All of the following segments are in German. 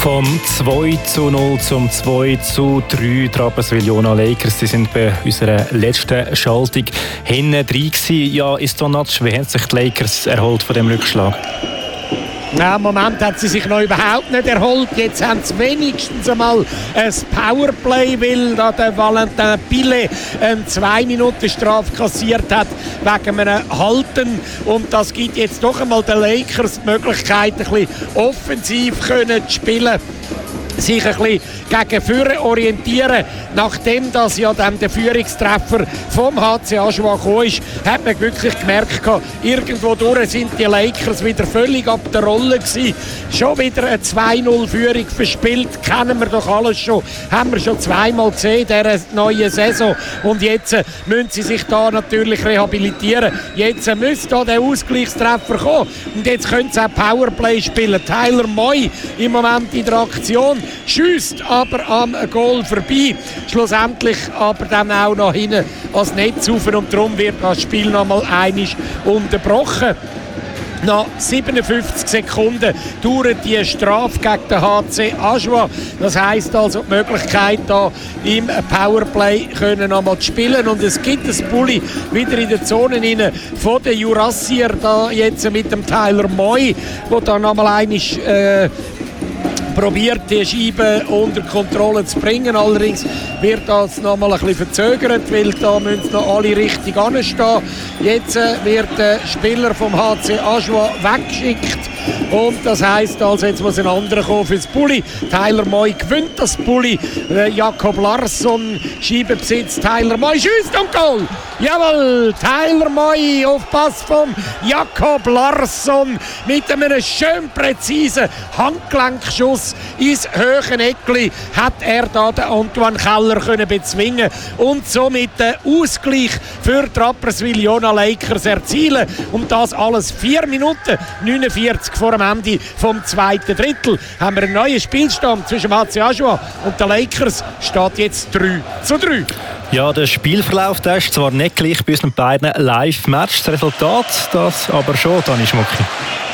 Vom 2:0 zum 2:3 Rapperswil-Jona Lakers. Die sind bei unserer letzten Schaltung hinten drin gewesen. Ja, Istonatsch, wie haben sich die Lakers erholt von dem Rückschlag? Ja, im Moment hat sie sich noch überhaupt nicht erholt. Jetzt haben sie wenigstens einmal ein Powerplay, weil da der Valentin Pile eine 2-Minuten-Strafe kassiert hat wegen einem Halten. Und das gibt jetzt doch einmal den Lakers die Möglichkeit, ein bisschen offensiv zu spielen. Sich ein bisschen gegen vorne orientieren. Nachdem das ja dann der Führungstreffer vom HC Aschua gekommen ist, hat man wirklich gemerkt, irgendwo durch sind die Lakers wieder völlig ab der Rolle gewesen. Schon wieder eine 2-0-Führung verspielt. Kennen wir doch alles schon. Haben wir schon zweimal gesehen in dieser neuen Saison. Und jetzt müssen sie sich da natürlich rehabilitieren. Jetzt müsste da der Ausgleichstreffer kommen. Und jetzt können sie auch Powerplay spielen. Tyler Moy im Moment in der Aktion. Schießt aber am Goal vorbei. Schlussendlich aber dann auch noch hinten ans Netz rauf. Und darum wird das Spiel noch mal einmal unterbrochen. Nach 57 Sekunden dauert die Strafe gegen den HC Aschua. Das heisst also die Möglichkeit, da im Powerplay noch mal zu spielen. Und es gibt ein Bulli wieder in der Zone rein von den Jurassier, da jetzt mit dem Tyler Moy, der da noch mal einmal probiert, die Scheibe unter Kontrolle zu bringen. Allerdings wird das noch mal ein bisschen verzögert, weil da müssen noch alle richtig anstehen. Jetzt wird der Spieler vom HC Aschua weggeschickt. Und das heisst also, jetzt muss ein anderer kommen für das Bulli. Tyler Moy gewinnt das Bulli. Jakob Larsson, Scheibenbesitz. Tyler Moy schießt und Goal! Jawohl, Tyler Moy auf Pass vom Jakob Larsson mit einem schön präzisen Handgelenkschuss ins höhere Eckli hat er da den Antoine Keller können bezwingen und somit den Ausgleich für die Rapperswil-Jona Lakers erzielen. Und das alles 4 Minuten 49 vor dem Ende vom zweiten Drittel. Haben wir einen neuen Spielstand zwischen dem HC Aschua und den Lakers. Steht jetzt 3:3. Ja, der Spielverlauf der ist zwar nicht gleich bei unseren beiden Live-Matches. Das Resultat, das aber schon, Dani Schmucki.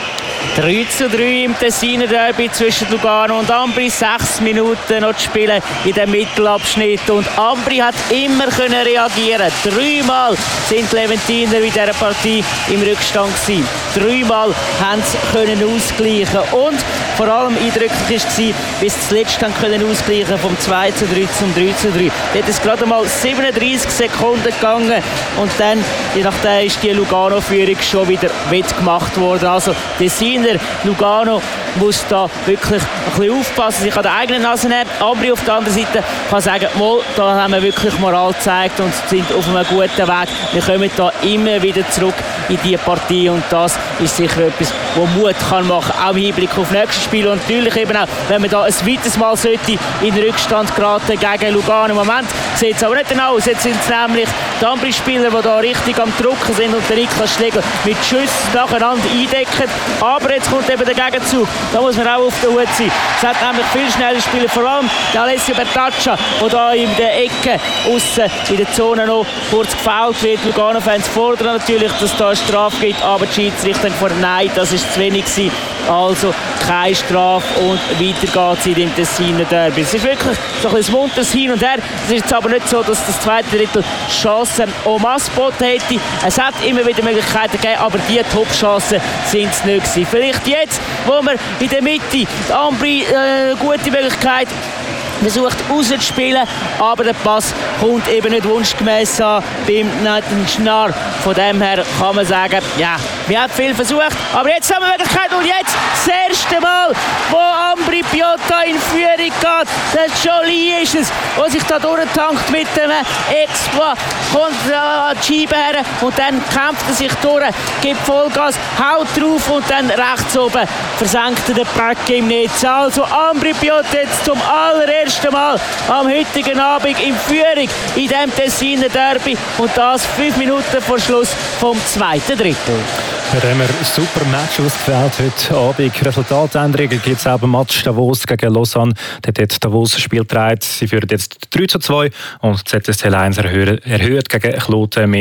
3:3 im Tessiner Derby zwischen Lugano und Ambri. 6 Minuten noch zu spielen in dem Mittelabschnitt. Und Ambri hat immer können reagieren. 3-mal sind die Leventiner in dieser Partie im Rückstand gewesen. 3-mal haben sie können ausgleichen. Und vor allem eindrücklich war, bis sie zuletzt können ausgleichen vom 2:3 zum 3:3. Dort ist es gerade mal 37 Sekunden gegangen. Und dann, je nachdem, ist die Lugano-Führung schon wieder wettgemacht worden. Also Tessiner, Lugano muss da wirklich ein bisschen aufpassen. Ich kann der eigenen Nase nehmen. Ambri auf der anderen Seite kann sagen, da haben wir wirklich Moral gezeigt und sind auf einem guten Weg. Wir kommen da immer wieder zurück in diese Partie und das ist sicher etwas, das Mut kann machen, auch im Hinblick auf das nächste Spiel. Und natürlich eben auch, wenn man da ein weiteres Mal sollte in den Rückstand geraten gegen Lugano. Im Moment sieht es aber nicht aus. Jetzt sind es nämlich die Ambri-Spieler, die da richtig am Drucken sind und der Niklas Schlegel mit Schüssen nacheinander eindecken. Aber jetzt kommt eben der Gegenzug. Da muss man auch auf der Hut sein. Es hat nämlich viel schnelle Spieler, vor allem der Alessio Bertaccia, der da in der Ecke aussen in der Zone noch kurz gefoult wird. Lugano-Fans fordern natürlich, dass es da eine Strafe gibt, aber die Schiedsrichter fordern, nein, das ist zu wenig gewesen. Also keine Strafe und weiter geht es in dem Tessiner Derby. Es ist wirklich so ein munteres Hin und Her. Es ist jetzt aber nicht so, dass das zweite Drittel Chancen en masse geboten hätte. Es hat immer wieder Möglichkeiten gegeben, aber die Top-Chancen sind es nicht gewesen. Vielleicht jetzt, wo wir in der Mitte die Ambri gute Möglichkeit versucht rauszuspielen, aber der Pass kommt eben nicht wunschgemäß an beim Nathan Schnarr. Von dem her kann man sagen, ja, wir haben viel versucht, aber jetzt haben wir die Möglichkeit und jetzt das erste Mal, wo Ambri Piotta in Führung geht. Der Jolie ist es, der sich da durchtankt mit dem Exploit, kommt an die Scheibe her und dann kämpft er sich durch, gibt Vollgas, haut drauf und dann rechts oben versenkt er den Pack im Netz. Also Ambri Piotta jetzt zum allerersten Mal am heutigen Abend in Führung in diesem Tessiner Derby und das 5 Minuten vor Schluss vom zweiten Drittel. Wir haben ein super Match ausgewählt heute Abend. Resultatänderungen gibt es auch beim Match Davos gegen Lausanne. Dort hat Davos Spiel gedreht. Sie führen jetzt 3:2 und ZSC 1 erhöht gegen Kloten mit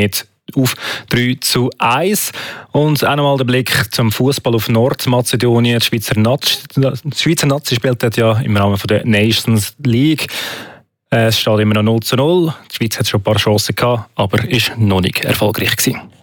auf 3-1. Und auch nochmal der Blick zum Fußball auf Nordmazedonien. Die Schweizer Nazi spielt dort ja im Rahmen der Nations League. Es steht immer noch 0-0. Die Schweiz hat schon ein paar Chancen gehabt, aber ist noch nicht erfolgreich gewesen.